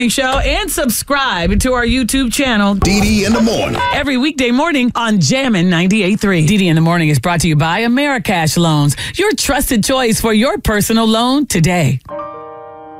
Show and subscribe to our YouTube channel, DD in the morning. every weekday morning on Jammin' 98.3. DD in the Morning is brought to you by Americash Loans, your trusted choice for your personal loan today.